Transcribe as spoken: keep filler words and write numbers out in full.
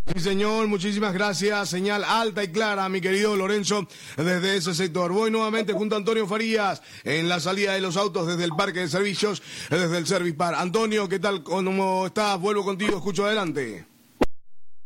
Sí, señor, muchísimas gracias. Señal alta y clara, mi querido Lorenzo, desde ese sector. Voy nuevamente junto a Antonio Farías en la salida de los autos desde el parque de servicios, desde el Service Par. Antonio, ¿qué tal? ¿Cómo estás? Vuelvo contigo, escucho adelante.